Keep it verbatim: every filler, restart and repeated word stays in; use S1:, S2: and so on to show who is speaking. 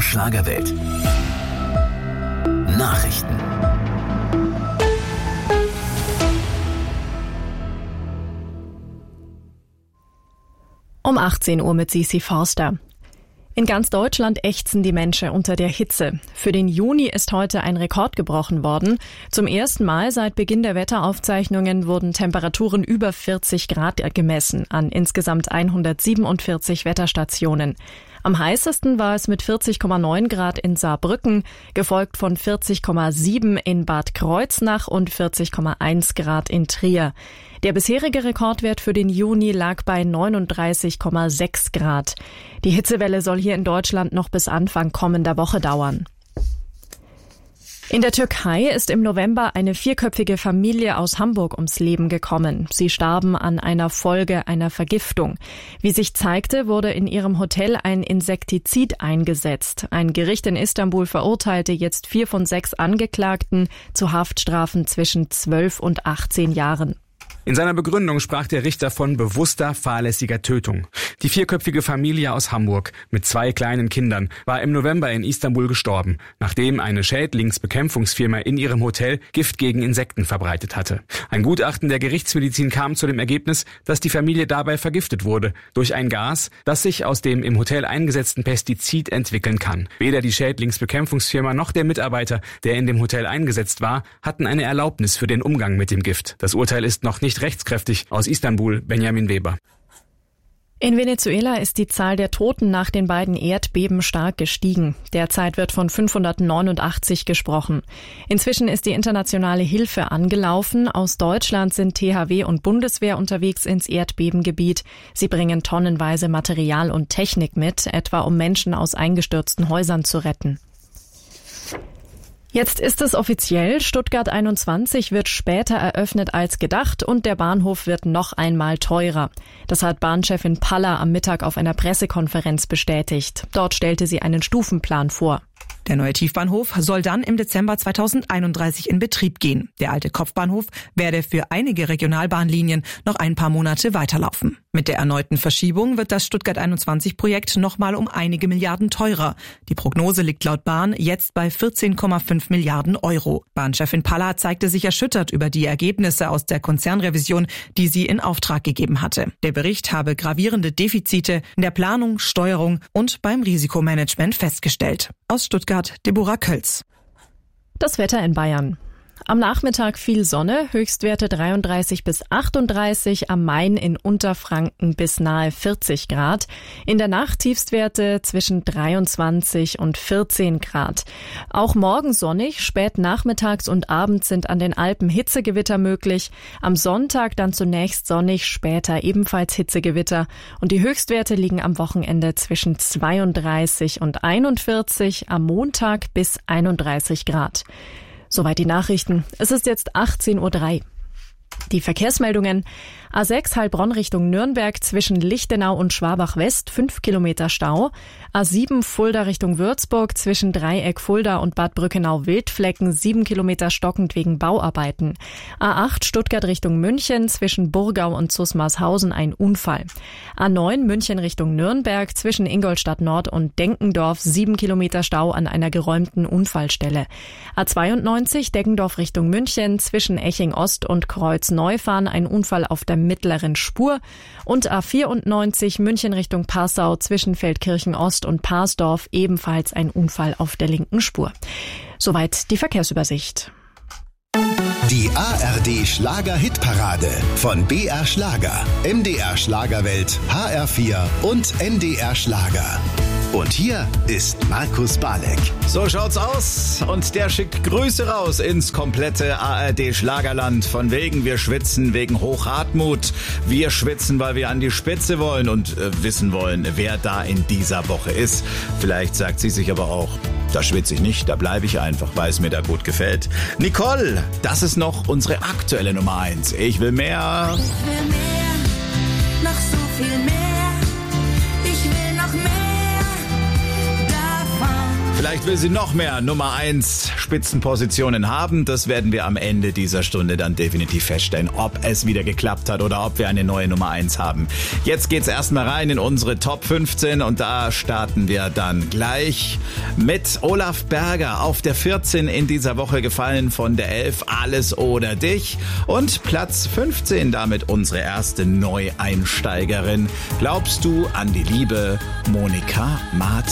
S1: R Schlagerwelt. Nachrichten.
S2: Um achtzehn Uhr mit Sisi Forster. In ganz Deutschland ächzen die Menschen unter der Hitze. Für den Juni ist heute ein Rekord gebrochen worden. Zum ersten Mal seit Beginn der Wetteraufzeichnungen wurden Temperaturen über vierzig Grad gemessen an insgesamt hundertsiebenundvierzig Wetterstationen. Am heißesten war es mit vierzig Komma neun Grad in Saarbrücken, gefolgt von vierzig Komma sieben in Bad Kreuznach und vierzig Komma eins Grad in Trier. Der bisherige Rekordwert für den Juni lag bei neununddreißig Komma sechs Grad. Die Hitzewelle soll hier in Deutschland noch bis Anfang kommender Woche dauern. In der Türkei ist im November eine vierköpfige Familie aus Hamburg ums Leben gekommen. Sie starben an einer Folge einer Vergiftung. Wie sich zeigte, wurde in ihrem Hotel ein Insektizid eingesetzt. Ein Gericht in Istanbul verurteilte jetzt vier von sechs Angeklagten zu Haftstrafen zwischen zwölf und achtzehn Jahren.
S3: In seiner Begründung sprach der Richter von bewusster, fahrlässiger Tötung. Die vierköpfige Familie aus Hamburg mit zwei kleinen Kindern war im November in Istanbul gestorben, nachdem eine Schädlingsbekämpfungsfirma in ihrem Hotel Gift gegen Insekten verbreitet hatte. Ein Gutachten der Gerichtsmedizin kam zu dem Ergebnis, dass die Familie dabei vergiftet wurde durch ein Gas, das sich aus dem im Hotel eingesetzten Pestizid entwickeln kann. Weder die Schädlingsbekämpfungsfirma noch der Mitarbeiter, der in dem Hotel eingesetzt war, hatten eine Erlaubnis für den Umgang mit dem Gift. Das Urteil ist noch nicht rechtskräftig. Aus Istanbul, Benjamin Weber.
S2: In Venezuela ist die Zahl der Toten nach den beiden Erdbeben stark gestiegen. Derzeit wird von fünfhundertneunundachtzig gesprochen. Inzwischen ist die internationale Hilfe angelaufen. Aus Deutschland sind T H W und Bundeswehr unterwegs ins Erdbebengebiet. Sie bringen tonnenweise Material und Technik mit, etwa um Menschen aus eingestürzten Häusern zu retten. Jetzt ist es offiziell, Stuttgart einundzwanzig wird später eröffnet als gedacht und der Bahnhof wird noch einmal teurer. Das hat Bahnchefin Paller am Mittag auf einer Pressekonferenz bestätigt. Dort stellte sie einen Stufenplan vor.
S4: Der neue Tiefbahnhof soll dann im Dezember zweitausendeinunddreißig in Betrieb gehen. Der alte Kopfbahnhof werde für einige Regionalbahnlinien noch ein paar Monate weiterlaufen. Mit der erneuten Verschiebung wird das Stuttgart einundzwanzig Projekt nochmal um einige Milliarden teurer. Die Prognose liegt laut Bahn jetzt bei vierzehn Komma fünf Milliarden Euro. Bahnchefin Paller zeigte sich erschüttert über die Ergebnisse aus der Konzernrevision, die sie in Auftrag gegeben hatte. Der Bericht habe gravierende Defizite in der Planung, Steuerung und beim Risikomanagement festgestellt. Aus Stuttgart, Deborah Kölz.
S2: Das Wetter in Bayern. Am Nachmittag viel Sonne, Höchstwerte dreiunddreißig bis achtunddreißig, am Main in Unterfranken bis nahe vierzig Grad. In der Nacht Tiefstwerte zwischen dreiundzwanzig und vierzehn Grad. Auch morgen sonnig, spät nachmittags und abends sind an den Alpen Hitzegewitter möglich. Am Sonntag dann zunächst sonnig, später ebenfalls Hitzegewitter. Und die Höchstwerte liegen am Wochenende zwischen zweiunddreißig und einundvierzig, am Montag bis einunddreißig Grad. Soweit die Nachrichten. Es ist jetzt achtzehn Uhr drei. Die Verkehrsmeldungen. A sechs Heilbronn Richtung Nürnberg zwischen Lichtenau und Schwabach West, fünf Kilometer Stau. A sieben Fulda Richtung Würzburg zwischen Dreieck Fulda und Bad Brückenau-Wildflecken, sieben Kilometer stockend wegen Bauarbeiten. A acht Stuttgart Richtung München zwischen Burgau und Zusmarshausen ein Unfall. A neun München Richtung Nürnberg zwischen Ingolstadt Nord und Denkendorf, sieben Kilometer Stau an einer geräumten Unfallstelle. A zweiundneunzig Deggendorf Richtung München zwischen Eching Ost und Kreuz-Neufahren ein Unfall auf der mittleren Spur und A vierundneunzig München Richtung Passau zwischen Feldkirchen Ost und Parsdorf ebenfalls ein Unfall auf der linken Spur. Soweit die Verkehrsübersicht.
S1: Die A R D Schlager-Hitparade von B R Schlager, M D R Schlagerwelt, H R vier und N D R Schlager. Und hier ist Markus Balek.
S5: So schaut's aus und der schickt Grüße raus ins komplette A R D-Schlagerland. Von wegen, wir schwitzen wegen Hochhartmut. Wir schwitzen, weil wir an die Spitze wollen und äh, wissen wollen, wer da in dieser Woche ist. Vielleicht sagt sie sich aber auch, da schwitze ich nicht, da bleibe ich einfach, weil es mir da gut gefällt. Nicole, das ist noch unsere aktuelle Nummer eins. Ich will mehr.
S6: Ich will mehr, noch so viel mehr. Ich will noch mehr davon.
S5: Vielleicht will sie noch mehr Nummer eins Spitzenpositionen haben. Das werden wir am Ende dieser Stunde dann definitiv feststellen, ob es wieder geklappt hat oder ob wir eine neue Nummer eins haben. Jetzt geht's erstmal rein in unsere Top fünfzehn und da starten wir dann gleich mit Olaf Berger auf der vierzehn in dieser Woche gefallen von der elf, Alles oder Dich, und Platz fünfzehn damit unsere erste Neueinsteigerin. Glaubst du an die Liebe, Monika Martin?